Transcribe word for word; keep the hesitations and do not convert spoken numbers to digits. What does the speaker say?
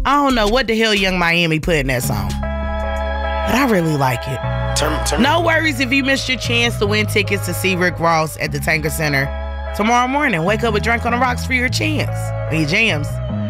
I don't know what the hell Young Miami put in that song, but I really like it. Turn, turn. No worries if you missed your chance to win tickets to see Rick Ross at the Tanger Center tomorrow morning. Wake up with Drink on the Rocks for your chance. Your jams.